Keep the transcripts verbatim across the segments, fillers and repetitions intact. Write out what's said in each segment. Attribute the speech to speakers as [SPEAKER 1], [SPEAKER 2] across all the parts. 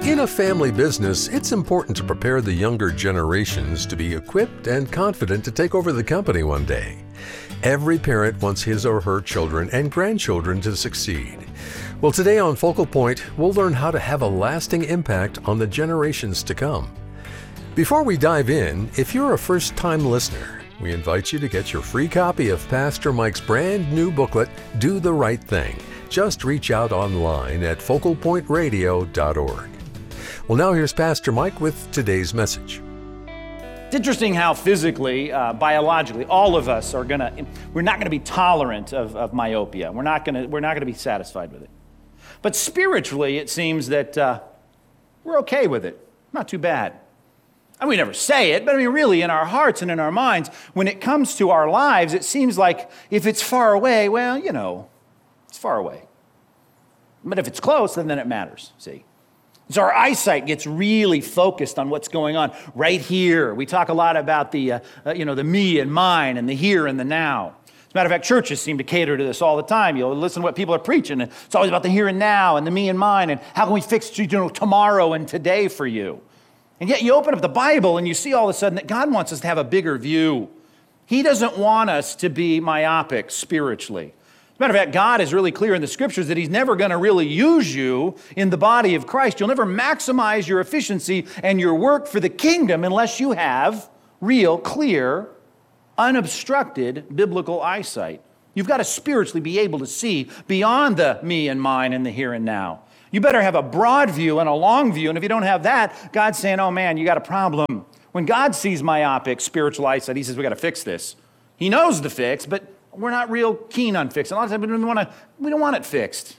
[SPEAKER 1] In a family business, it's important to prepare the younger generations to be equipped and confident to take over the company one day. Every parent wants his or her children and grandchildren to succeed. Well, today on Focal Point, we'll learn how to have a lasting impact on the generations to come. Before we dive in, if you're a first-time listener, we invite you to get your free copy of Pastor Mike's brand new booklet, Do the Right Thing. Just reach out online at focal point radio dot org. Well, now here's Pastor Mike with today's message.
[SPEAKER 2] It's interesting how physically, uh, biologically, all of us are gonna, we're not gonna be tolerant of, of myopia. We're not gonna, we're not gonna be satisfied with it. But spiritually, it seems that uh, we're okay with it. Not too bad. I mean, we never say it, but I mean, really, in our hearts and in our minds, when it comes to our lives, it seems like if it's far away, well, you know, it's far away. But if it's close, then, then it matters, see? So our eyesight gets really focused on what's going on right here. We talk a lot about the, uh, uh, you know, the me and mine and the here and the now. As a matter of fact, churches seem to cater to this all the time. You'll listen to what people are preaching, and it's always about the here and now and the me and mine and how can we fix, you know, tomorrow and today for you. And yet you open up the Bible and you see all of a sudden that God wants us to have a bigger view. He doesn't want us to be myopic spiritually. As a matter of fact, God is really clear in the scriptures that he's never going to really use you in the body of Christ. You'll never maximize your efficiency and your work for the kingdom unless you have real, clear, unobstructed biblical eyesight. You've got to spiritually be able to see beyond the me and mine and the here and now. You better have a broad view and a long view, and if you don't have that, God's saying, oh man, you got a problem. When God sees myopic spiritual eyesight, he says, we got to fix this. He knows the fix, but we're not real keen on fixing. A lot of times we don't want to. We don't want it fixed.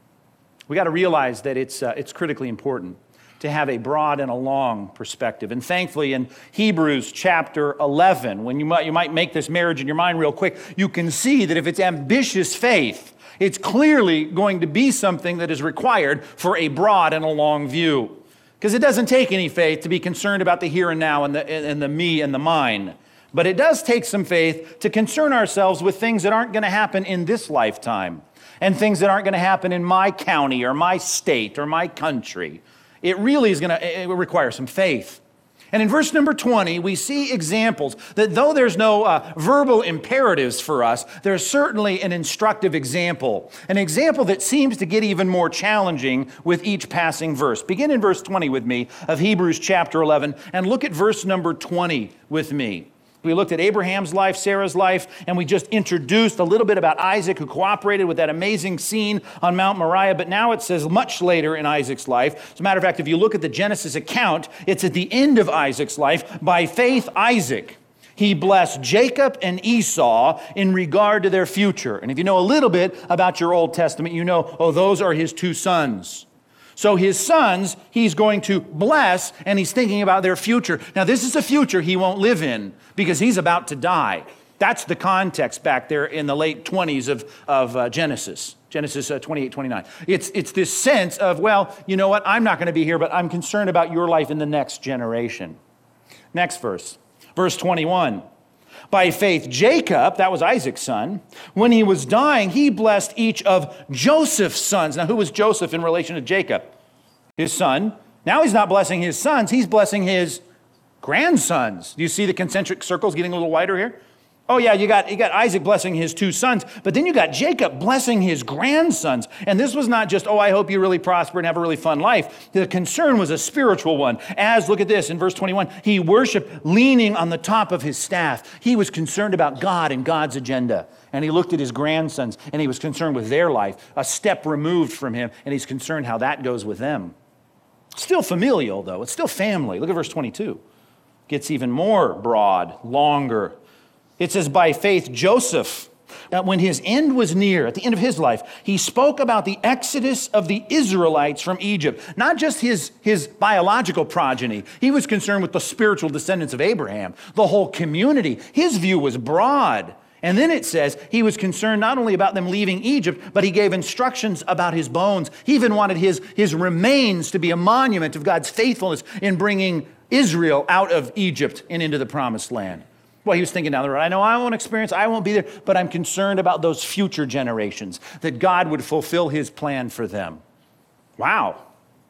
[SPEAKER 2] We got to realize that it's uh, it's critically important to have a broad and a long perspective. And thankfully, in Hebrews chapter eleven, when you might you might make this marriage in your mind real quick, you can see that if it's ambitious faith, it's clearly going to be something that is required for a broad and a long view. Because it doesn't take any faith to be concerned about the here and now and the and the me and the mine. But it does take some faith to concern ourselves with things that aren't going to happen in this lifetime and things that aren't going to happen in my county or my state or my country. It really is going to it will require some faith. And in verse number twenty, we see examples that though there's no uh, verbal imperatives for us, there's certainly an instructive example, an example that seems to get even more challenging with each passing verse. Begin in verse twenty with me of Hebrews chapter eleven and look at verse number twenty with me. We looked at Abraham's life, Sarah's life, and we just introduced a little bit about Isaac, who cooperated with that amazing scene on Mount Moriah. But now it says much later in Isaac's life. As a matter of fact, if you look at the Genesis account, it's at the end of Isaac's life. By faith, Isaac, he blessed Jacob and Esau in regard to their future. And if you know a little bit about your Old Testament, you know, oh, those are his two sons. So his sons, he's going to bless, and he's thinking about their future. Now, this is a future he won't live in because he's about to die. That's the context back there in the late twenties of, of uh, Genesis, Genesis uh, twenty-eight, twenty-nine. It's, it's this sense of, well, you know what, I'm not going to be here, but I'm concerned about your life in the next generation. Next verse, verse twenty-one. By faith, Jacob, that was Isaac's son, when he was dying, he blessed each of Joseph's sons. Now, who was Joseph in relation to Jacob? His son. Now he's not blessing his sons, he's blessing his grandsons. Do you see the concentric circles getting a little wider here? Oh yeah, you got, you got Isaac blessing his two sons, but then you got Jacob blessing his grandsons. And this was not just, oh, I hope you really prosper and have a really fun life. The concern was a spiritual one. As, look at this, in verse twenty-one, he worshiped leaning on the top of his staff. He was concerned about God and God's agenda. And he looked at his grandsons, and he was concerned with their life, a step removed from him, and he's concerned how that goes with them. Still familial, though. It's still family. Look at verse twenty-two. Gets even more broad, longer. It says, by faith, Joseph, uh, when his end was near, at the end of his life, he spoke about the exodus of the Israelites from Egypt. Not just his, his biological progeny. He was concerned with the spiritual descendants of Abraham, the whole community. His view was broad. And then it says he was concerned not only about them leaving Egypt, but he gave instructions about his bones. He even wanted his, his remains to be a monument of God's faithfulness in bringing Israel out of Egypt and into the promised land. Well, he was thinking down the road, I know I won't experience, I won't be there, but I'm concerned about those future generations, that God would fulfill his plan for them. Wow.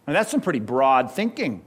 [SPEAKER 2] And that's some pretty broad thinking.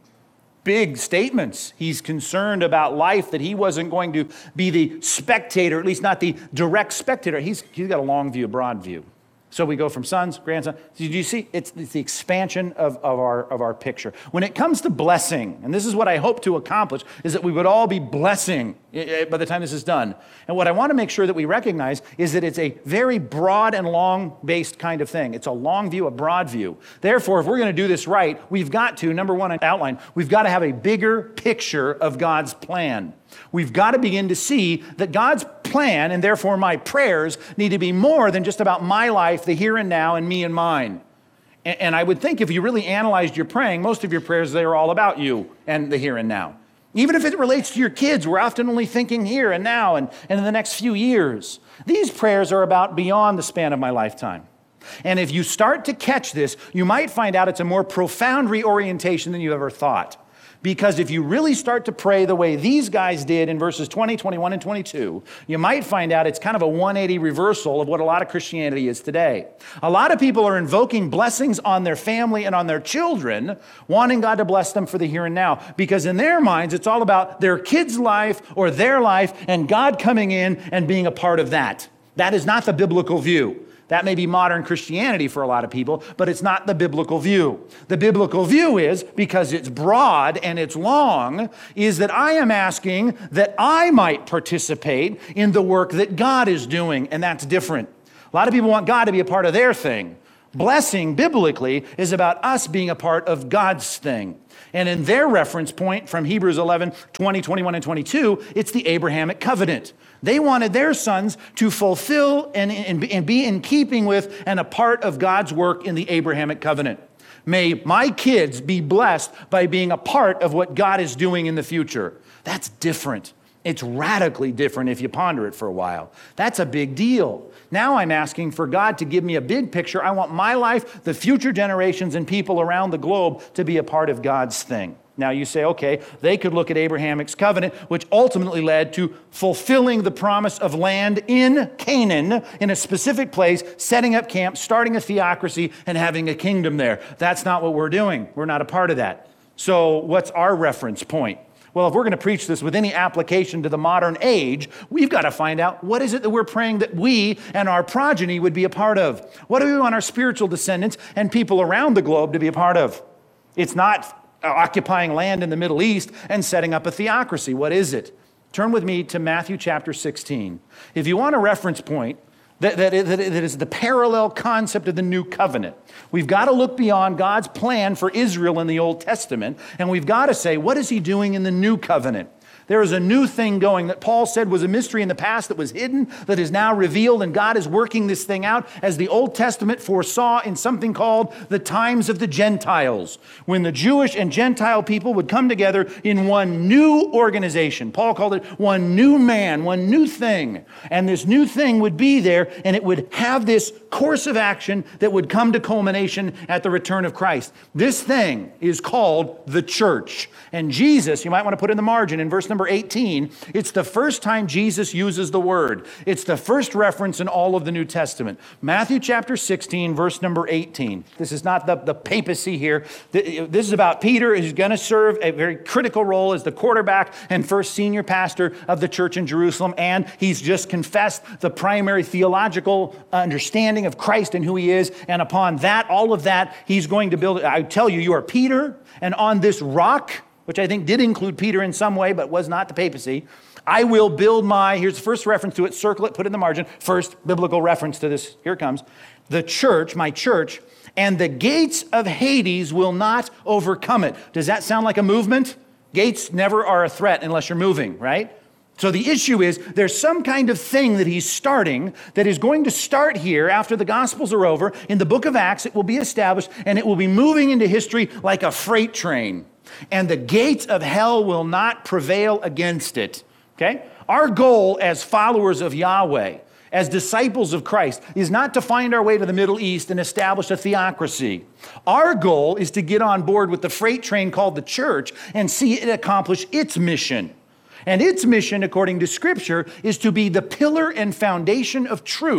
[SPEAKER 2] Big statements. He's concerned about life, that he wasn't going to be the spectator, at least not the direct spectator. He's, he's got a long view, a broad view. So we go from sons, grandsons. Did you see? It's, it's the expansion of, of, our, of our picture. When it comes to blessing, and this is what I hope to accomplish, is that we would all be blessing by the time this is done. And what I want to make sure that we recognize is that it's a very broad and long-based kind of thing. It's a long view, a broad view. Therefore, if we're going to do this right, we've got to, number one, an outline, we've got to have a bigger picture of God's plan. We've got to begin to see that God's plan, and therefore my prayers, need to be more than just about my life, the here and now, and me and mine. And, and I would think if you really analyzed your praying, most of your prayers, they are all about you and the here and now. Even if it relates to your kids, we're often only thinking here and now and, and in the next few years. These prayers are about beyond the span of my lifetime. And if you start to catch this, you might find out it's a more profound reorientation than you ever thought. Because if you really start to pray the way these guys did in verses twenty, twenty-one, and twenty-two, you might find out it's kind of a one eighty reversal of what a lot of Christianity is today. A lot of people are invoking blessings on their family and on their children, wanting God to bless them for the here and now. Because in their minds, it's all about their kid's life or their life and God coming in and being a part of that. That is not the biblical view. That may be modern Christianity for a lot of people, but it's not the biblical view. The biblical view is, because it's broad and it's long, is that I am asking that I might participate in the work that God is doing, and that's different. A lot of people want God to be a part of their thing. Blessing, biblically, is about us being a part of God's thing. And in their reference point from Hebrews eleven, twenty, twenty-one, and twenty-two, it's the Abrahamic covenant. They wanted their sons to fulfill and, and, and be in keeping with and a part of God's work in the Abrahamic covenant. May my kids be blessed by being a part of what God is doing in the future. That's different. It's radically different if you ponder it for a while. That's a big deal. Now I'm asking for God to give me a big picture. I want my life, the future generations, and people around the globe to be a part of God's thing. Now you say, okay, they could look at Abrahamic's covenant, which ultimately led to fulfilling the promise of land in Canaan, in a specific place, setting up camp, starting a theocracy, and having a kingdom there. That's not what we're doing. We're not a part of that. So what's our reference point? Well, if we're going to preach this with any application to the modern age, we've got to find out what is it that we're praying that we and our progeny would be a part of. What do we want our spiritual descendants and people around the globe to be a part of? It's not occupying land in the Middle East and setting up a theocracy. What is it? Turn with me to Matthew chapter sixteen. If you want a reference point, That, that, that is the parallel concept of the new covenant. We've got to look beyond God's plan for Israel in the Old Testament, and we've got to say, what is he doing in the new covenant? There is a new thing going that Paul said was a mystery in the past that was hidden, that is now revealed, and God is working this thing out as the Old Testament foresaw in something called the times of the Gentiles, when the Jewish and Gentile people would come together in one new organization. Paul called it one new man, one new thing. And this new thing would be there, and it would have this course of action that would come to culmination at the return of Christ. This thing is called the church. And Jesus, you might want to put in the margin in verse number eighteen, it's the first time Jesus uses the word. It's the first reference in all of the New Testament. Matthew chapter sixteen, verse number eighteen. This is not the, the papacy here. This is about Peter, who's going to serve a very critical role as the quarterback and first senior pastor of the church in Jerusalem. And he's just confessed the primary theological understanding of Christ and who he is. And upon that, all of that, he's going to build it. I tell you, you are Peter, and on this rock, which I think did include Peter in some way, but was not the papacy, I will build my, here's the first reference to it, circle it, put it in the margin, first biblical reference to this, here it comes, the church, my church, and the gates of Hades will not overcome it. Does that sound like a movement? Gates never are a threat unless you're moving, right? So the issue is there's some kind of thing that he's starting that is going to start here after the Gospels are over. In the book of Acts, it will be established, and it will be moving into history like a freight train. And the gates of hell will not prevail against it. Okay? Our goal as followers of Yahweh, as disciples of Christ, is not to find our way to the Middle East and establish a theocracy. Our goal is to get on board with the freight train called the church and see it accomplish its mission. And its mission, according to Scripture, is to be the pillar and foundation of truth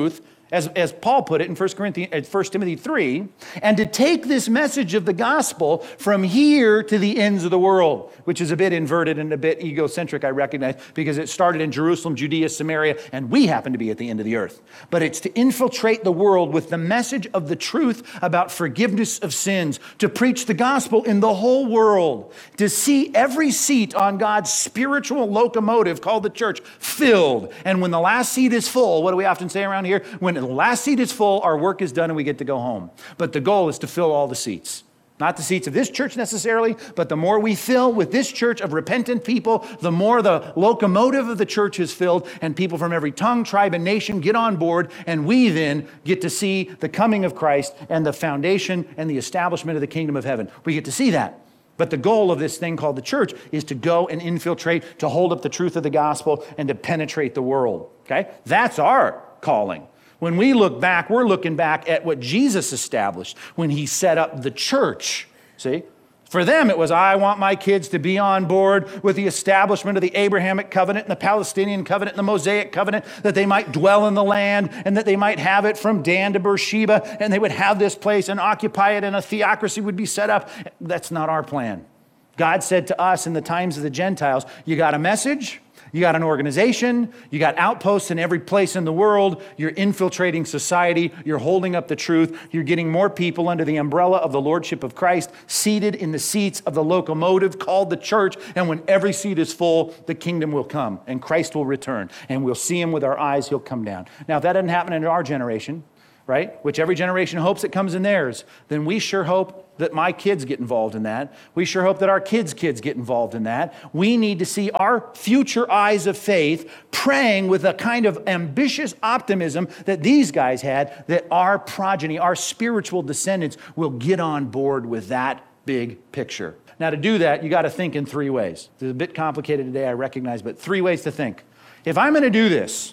[SPEAKER 2] as, as Paul put it in First Corinthians, First Timothy three, and to take this message of the gospel from here to the ends of the world, which is a bit inverted and a bit egocentric, I recognize, because it started in Jerusalem, Judea, Samaria, and we happen to be at the end of the earth. But it's to infiltrate the world with the message of the truth about forgiveness of sins, to preach the gospel in the whole world, to see every seat on God's spiritual locomotive called the church filled. And when the last seat is full, what do we often say around here? When the last seat is full, our work is done and we get to go home. But the goal is to fill all the seats. Not the seats of this church necessarily, but the more we fill with this church of repentant people, the more the locomotive of the church is filled, and people from every tongue, tribe, and nation get on board, and we then get to see the coming of Christ and the foundation and the establishment of the kingdom of heaven. We get to see that. But the goal of this thing called the church is to go and infiltrate, to hold up the truth of the gospel, and to penetrate the world. Okay? That's our calling. When we look back, we're looking back at what Jesus established when he set up the church. See? For them, it was, I want my kids to be on board with the establishment of the Abrahamic covenant and the Palestinian covenant and the Mosaic covenant, that they might dwell in the land and that they might have it from Dan to Beersheba, and they would have this place and occupy it, and a theocracy would be set up. That's not our plan. God said to us in the times of the Gentiles, you got a message, you got an organization, you got outposts in every place in the world, you're infiltrating society, you're holding up the truth, you're getting more people under the umbrella of the Lordship of Christ, seated in the seats of the locomotive called the church, and when every seat is full, the kingdom will come, and Christ will return, and we'll see him with our eyes, he'll come down. Now, if that doesn't happen in our generation, right, which every generation hopes it comes in theirs, then we sure hope that my kids get involved in that. We sure hope that our kids' kids get involved in that. We need to see our future eyes of faith praying with a kind of ambitious optimism that these guys had, that our progeny, our spiritual descendants will get on board with that big picture. Now, to do that, you got to think in three ways. It's a bit complicated today, I recognize, but three ways to think. If I'm going to do this,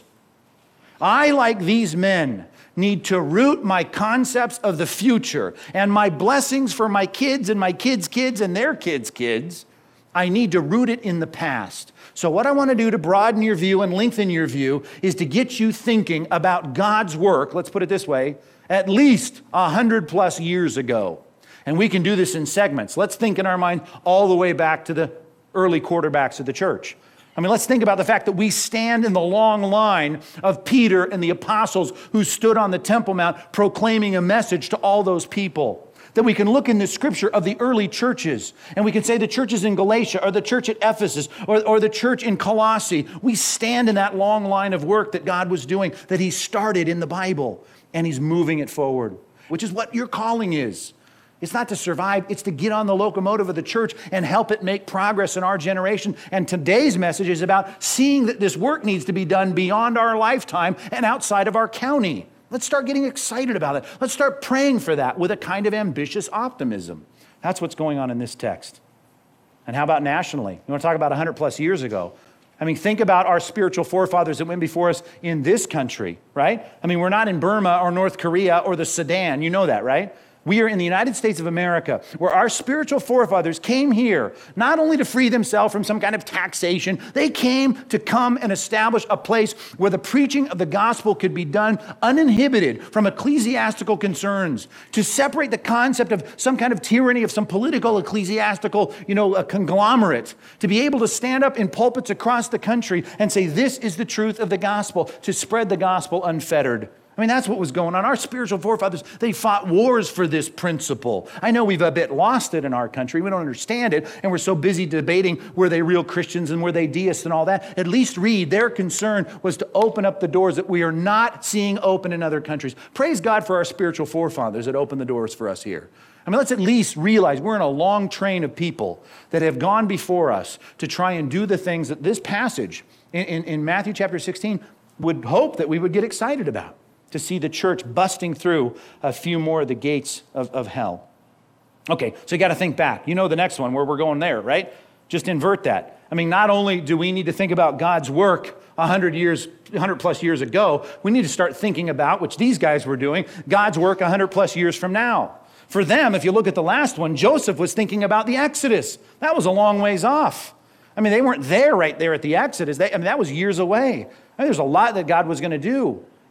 [SPEAKER 2] I, like these men, need to root my concepts of the future and my blessings for my kids and my kids' kids and their kids' kids. I need to root it in the past. So what I want to do to broaden your view and lengthen your view is to get you thinking about God's work, let's put it this way, at least a hundred plus years ago. And we can do this in segments. Let's think in our mind all the way back to the early quarterbacks of the church. I mean, let's think about the fact that we stand in the long line of Peter and the apostles who stood on the Temple Mount proclaiming a message to all those people. That we can look in the scripture of the early churches, and we can say the churches in Galatia, or the church at Ephesus, or, or the church in Colossae. We stand in that long line of work that God was doing, that he started in the Bible, and he's moving it forward, which is what your calling is. It's not to survive, it's to get on the locomotive of the church and help it make progress in our generation. And today's message is about seeing that this work needs to be done beyond our lifetime and outside of our county. Let's start getting excited about it. Let's start praying for that with a kind of ambitious optimism. That's what's going on in this text. And how about nationally? You want to talk about one hundred plus years ago? I mean, think about our spiritual forefathers that went before us in this country, right? I mean, we're not in Burma or North Korea or the Sudan. You know that, right? We are in the United States of America, where our spiritual forefathers came here, not only to free themselves from some kind of taxation, they came to come and establish a place where the preaching of the gospel could be done uninhibited from ecclesiastical concerns, to separate the concept of some kind of tyranny of some political ecclesiastical, you know, a conglomerate, to be able to stand up in pulpits across the country and say, this is the truth of the gospel, to spread the gospel unfettered. I mean, that's what was going on. Our spiritual forefathers, they fought wars for this principle. I know we've a bit lost it in our country. We don't understand it, and we're so busy debating were they real Christians and were they deists and all that. At least read, their concern was to open up the doors that we are not seeing open in other countries. Praise God for our spiritual forefathers that opened the doors for us here. I mean, let's at least realize we're in a long train of people that have gone before us to try and do the things that this passage in, in, in Matthew chapter sixteen would hope that we would get excited about. To see the church busting through a few more of the gates of, of hell. Okay, so you got to think back. You know the next one, where we're going there, right? Just invert that. I mean, not only do we need to think about God's work one hundred years, one hundred plus years ago, we need to start thinking about, which these guys were doing, God's work one hundred plus years from now. For them, if you look at the last one, Joseph was thinking about the Exodus. That was a long ways off. I mean, they weren't there right there at the Exodus. They, I mean, that was years away. I mean, there's a lot that God was going to do.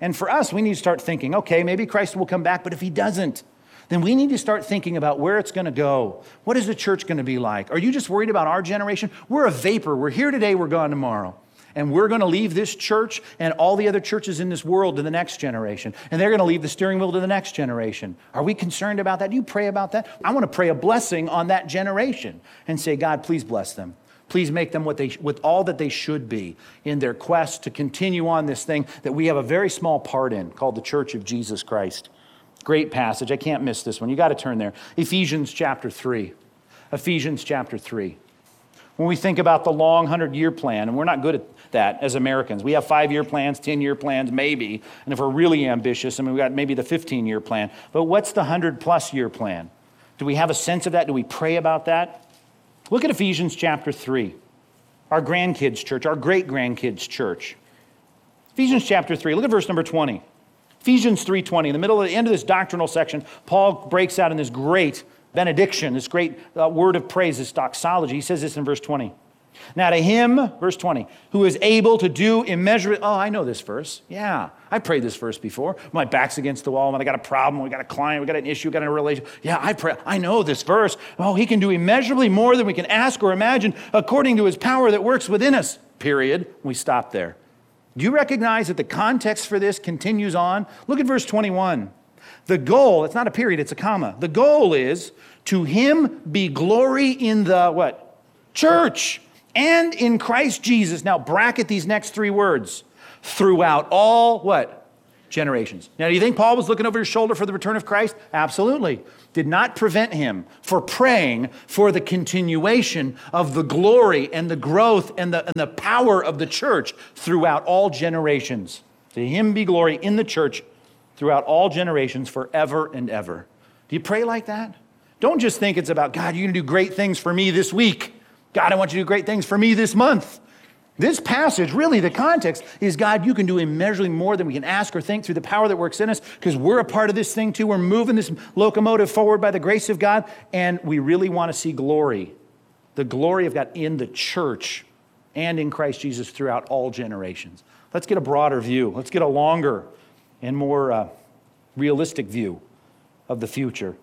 [SPEAKER 2] And for us, we need to start thinking, okay, maybe Christ will come back, but if he doesn't, then we need to start thinking about where it's going to go. What is the church going to be like? Are you just worried about our generation? We're a vapor. We're here today, we're gone tomorrow. And we're going to leave this church and all the other churches in this world to the next generation. And they're going to leave the steering wheel to the next generation. Are we concerned about that? Do you pray about that? I want to pray a blessing on that generation and say, God, please bless them. Please make them what they, with all that they should be in their quest to continue on this thing that we have a very small part in, called the Church of Jesus Christ. Great passage. I can't miss this one. You got to turn there. Ephesians chapter three. Ephesians chapter three. When we think about the long hundred-year plan, and we're not good at that as Americans. We have five-year plans, ten-year plans, maybe. And if we're really ambitious, I mean, we've got maybe the fifteen-year plan. But what's the hundred-plus-year plan? Do we have a sense of that? Do we pray about that? Look at Ephesians chapter three. Our grandkids' church, our great-grandkids' church. Ephesians chapter three. Look at verse number twenty. Ephesians three twenty. In the middle of the end of this doctrinal section, Paul breaks out in this great benediction, this great uh, word of praise, this doxology. He says this in verse twenty. Now to him, verse twenty, who is able to do immeasurable... Oh, I know this verse. Yeah, I prayed this verse before. My back's against the wall, and I got a problem, we got a client, we got an issue, we got a relation. Yeah, I pray. I know this verse. Oh, he can do immeasurably more than we can ask or imagine according to his power that works within us. Period. We stop there. Do you recognize that the context for this continues on? Look at verse twenty-one. The goal, it's not a period, it's a comma. The goal is to him be glory in the what? Church and in Christ Jesus. Now bracket these next three words. Throughout all what? Generations. Now do you think Paul was looking over his shoulder for the return of Christ? Absolutely. Did not prevent him for praying for the continuation of the glory and the growth and the, and the power of the church throughout all generations. To him be glory in the church throughout all generations, forever and ever. Do you pray like that? Don't just think it's about, God, you're going to do great things for me this week. God, I want you to do great things for me this month. This passage, really, the context is, God, you can do immeasurably more than we can ask or think through the power that works in us, because we're a part of this thing too. We're moving this locomotive forward by the grace of God, and we really want to see glory, the glory of God in the church and in Christ Jesus throughout all generations. Let's get a broader view. Let's get a longer and more uh, realistic view of the future.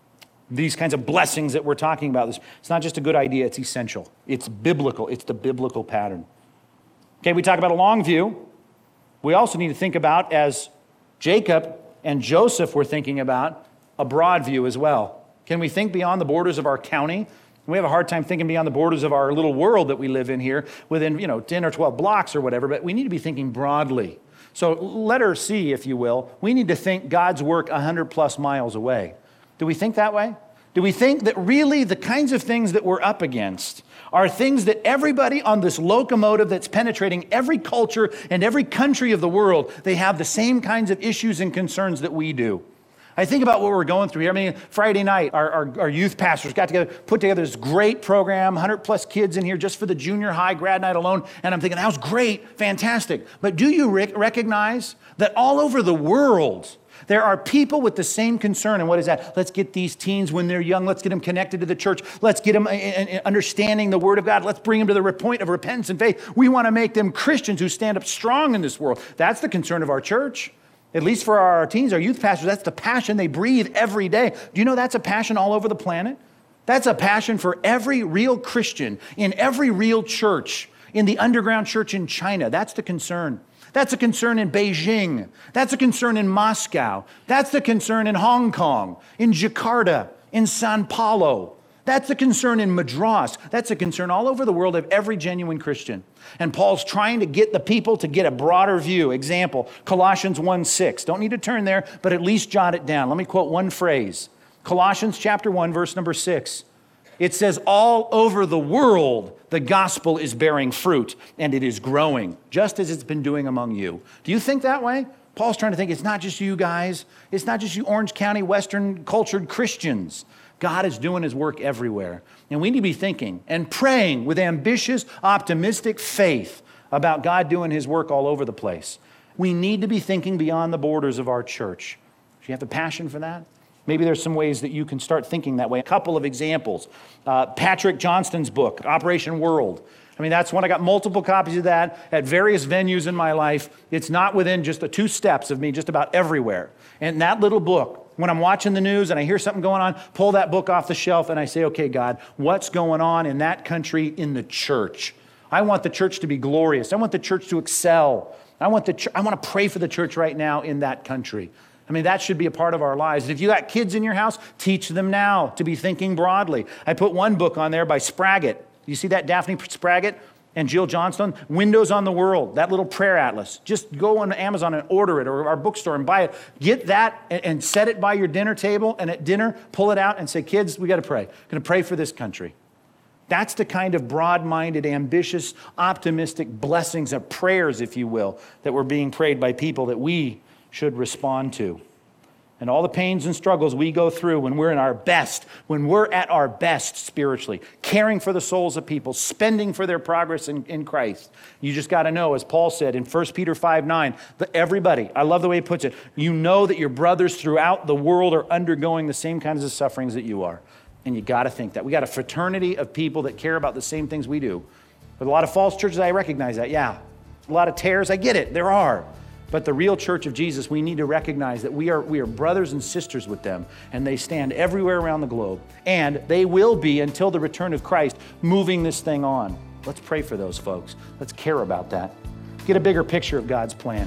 [SPEAKER 2] These kinds of blessings that we're talking about, this, it's not just a good idea, it's essential. It's biblical. It's the biblical pattern. Okay, we talk about a long view. We also need to think about, as Jacob and Joseph were thinking about, a broad view as well. Can we think beyond the borders of our county? We have a hard time thinking beyond the borders of our little world that we live in here within, you know, ten or twelve blocks or whatever, but we need to be thinking broadly. So letter C, if you will, we need to think God's work one hundred plus miles away. Do we think that way? Do we think that really the kinds of things that we're up against are things that everybody on this locomotive that's penetrating every culture and every country of the world, they have the same kinds of issues and concerns that we do? I think about what we're going through here. I mean, Friday night, our, our, our youth pastors got together, put together this great program, one hundred plus kids in here just for the junior high grad night alone. And I'm thinking, that was great, fantastic. But do you rec- recognize that all over the world, there are people with the same concern? And what is that? Let's get these teens when they're young. Let's get them connected to the church. Let's get them understanding the Word of God. Let's bring them to the point of repentance and faith. We want to make them Christians who stand up strong in this world. That's the concern of our church. At least for our teens, our youth pastors, that's the passion they breathe every day. Do you know that's a passion all over the planet? That's a passion for every real Christian in every real church, in the underground church in China. That's the concern. That's a concern in Beijing. That's a concern in Moscow. That's the concern in Hong Kong, in Jakarta, in Sao Paulo. That's the concern in Madras. That's a concern all over the world of every genuine Christian. And Paul's trying to get the people to get a broader view. Example, Colossians one six. Don't need to turn there, but at least jot it down. Let me quote one phrase. Colossians chapter one, verse number six. It says, all over the world, the gospel is bearing fruit, and it is growing, just as it's been doing among you. Do you think that way? Paul's trying to think, it's not just you guys. It's not just you Orange County, Western cultured Christians. God is doing his work everywhere. And we need to be thinking and praying with ambitious, optimistic faith about God doing his work all over the place. We need to be thinking beyond the borders of our church. Do you have the passion for that? Maybe there's some ways that you can start thinking that way. A couple of examples. Uh, Patrick Johnston's book, Operation World. I mean, that's one. I got multiple copies of that at various venues in my life. It's not within just the two steps of me, just about everywhere. And that little book, when I'm watching the news and I hear something going on, pull that book off the shelf and I say, okay, God, what's going on in that country in the church? I want the church to be glorious. I want the church to excel. I want the ch- I want to pray for the church right now in that country. I mean, that should be a part of our lives. And if you got kids in your house, teach them now to be thinking broadly. I put one book on there by Spraggett. You see that, Daphne Spraggett and Jill Johnston? Windows on the World, that little prayer atlas. Just go on Amazon and order it, or our bookstore and buy it. Get that and, and set it by your dinner table, and at dinner, pull it out and say, kids, we got to pray. We're going to pray for this country. That's the kind of broad-minded, ambitious, optimistic blessings of prayers, if you will, that were being prayed by people that we should respond to. And all the pains and struggles we go through when we're in our best, when we're at our best spiritually, caring for the souls of people, spending for their progress in, in Christ. You just got to know, as Paul said in First Peter five nine, that everybody, I love the way he puts it, you know that your brothers throughout the world are undergoing the same kinds of sufferings that you are. And you got to think that. We got a fraternity of people that care about the same things we do. But a lot of false churches, I recognize that, yeah. A lot of tares, I get it, there are. But the real church of Jesus, we need to recognize that we are we are brothers and sisters with them, and they stand everywhere around the globe. And they will be, until the return of Christ, moving this thing on. Let's pray for those folks. Let's care about that. Get a bigger picture of God's plan.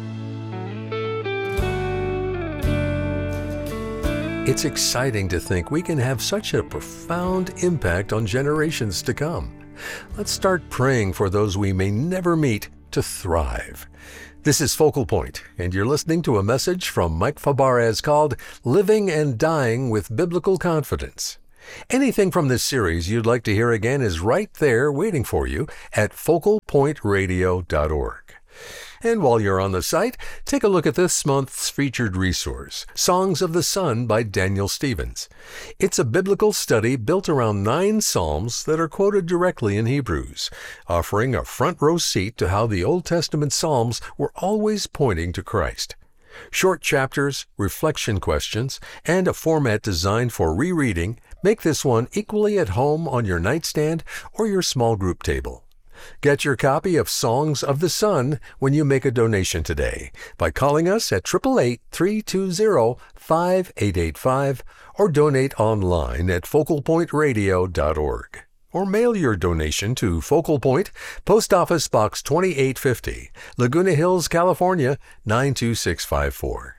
[SPEAKER 1] It's exciting to think we can have such a profound impact on generations to come. Let's start praying for those we may never meet to thrive. This is Focal Point, and you're listening to a message from Mike Fabarez called Living and Dying with Biblical Confidence. Anything from this series you'd like to hear again is right there waiting for you at focal point radio dot org. And while you're on the site, take a look at this month's featured resource, Songs of the Sun by Daniel Stevens. It's a biblical study built around nine psalms that are quoted directly in Hebrews, offering a front row seat to how the Old Testament psalms were always pointing to Christ. Short chapters, reflection questions, and a format designed for rereading make this one equally at home on your nightstand or your small group table. Get your copy of Songs of the Sun when you make a donation today by calling us at eight eight eight, three two zero, five eight eight five or donate online at focal point radio dot org. Or mail your donation to Focal Point, Post Office Box twenty-eight fifty, Laguna Hills, California, nine two six five four.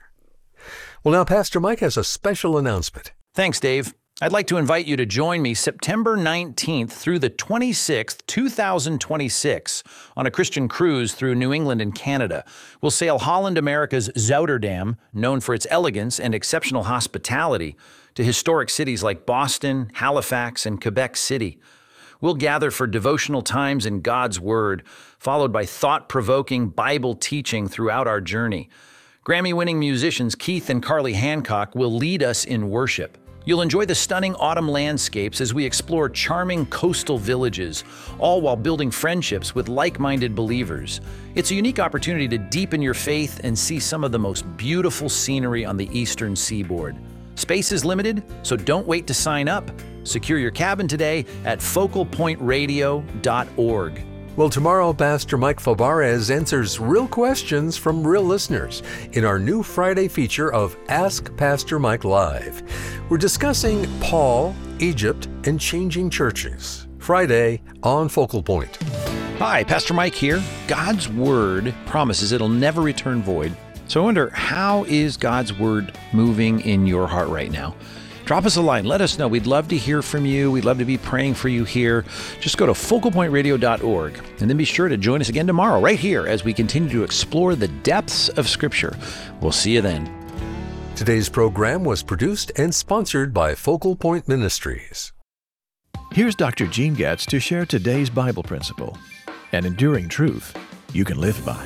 [SPEAKER 1] Well, now Pastor Mike has a special announcement.
[SPEAKER 2] Thanks, Dave. I'd like to invite you to join me September nineteenth through the twenty-sixth, two thousand twenty-six on a Christian cruise through New England and Canada. We'll sail Holland America's Zouterdam, known for its elegance and exceptional hospitality, to historic cities like Boston, Halifax, and Quebec City. We'll gather for devotional times in God's Word, followed by thought-provoking Bible teaching throughout our journey. Grammy-winning musicians Keith and Carly Hancock will lead us in worship. You'll enjoy the stunning autumn landscapes as we explore charming coastal villages, all while building friendships with like-minded believers. It's a unique opportunity to deepen your faith and see some of the most beautiful scenery on the eastern seaboard. Space is limited, so don't wait to sign up. Secure your cabin today at focal point radio dot org.
[SPEAKER 1] Well, tomorrow, Pastor Mike Fabarez answers real questions from real listeners in our new Friday feature of Ask Pastor Mike Live. We're discussing Paul, Egypt, and changing churches. Friday on Focal Point.
[SPEAKER 2] Hi, Pastor Mike here. God's Word promises it'll never return void. So I wonder, how is God's Word moving in your heart right now? Drop us a line. Let us know. We'd love to hear from you. We'd love to be praying for you here. Just go to focal point radio dot org and then be sure to join us again tomorrow right here as we continue to explore the depths of Scripture. We'll see you then.
[SPEAKER 1] Today's program was produced and sponsored by Focal Point Ministries.
[SPEAKER 3] Here's Doctor Gene Getz to share today's Bible principle, an enduring truth you can live by.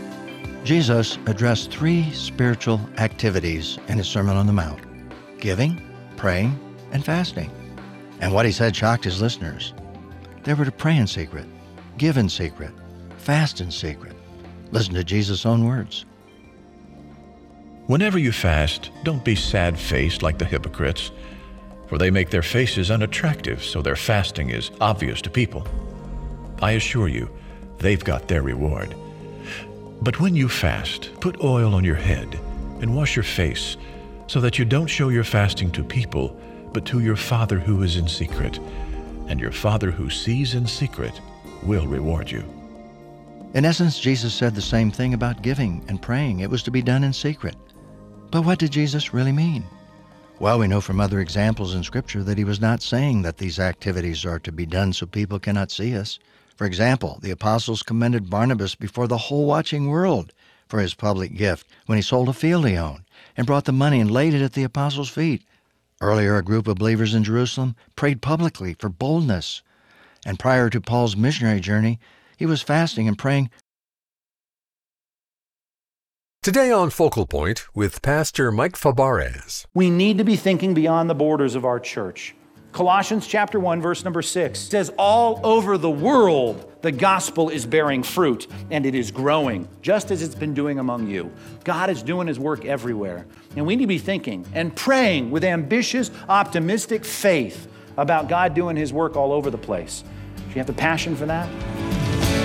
[SPEAKER 4] Jesus addressed three spiritual activities in his Sermon on the Mount: giving, praying, and fasting. And what he said shocked his listeners. They were to pray in secret, give in secret, fast in secret. Listen to Jesus' own words.
[SPEAKER 3] Whenever you fast, don't be sad-faced like the hypocrites, for they make their faces unattractive, so their fasting is obvious to people. I assure you, they've got their reward. But when you fast, put oil on your head and wash your face, so that you don't show your fasting to people, but to your Father who is in secret. And your Father who sees in secret will reward you.
[SPEAKER 4] In essence, Jesus said the same thing about giving and praying. It was to be done in secret. But what did Jesus really mean? Well, we know from other examples in Scripture that he was not saying that these activities are to be done so people cannot see us. For example, the apostles commended Barnabas before the whole watching world for his public gift when he sold a field he owned and brought the money and laid it at the apostles' feet. Earlier, a group of believers in Jerusalem prayed publicly for boldness. And prior to Paul's missionary journey, he was fasting and praying.
[SPEAKER 1] Today on Focal Point with Pastor Mike Fabarez.
[SPEAKER 2] We need to be thinking beyond the borders of our church. Colossians chapter one, verse number six says, all over the world, the gospel is bearing fruit and it is growing, just as it's been doing among you. God is doing his work everywhere. And we need to be thinking and praying with ambitious, optimistic faith about God doing his work all over the place. Do you have the passion for that?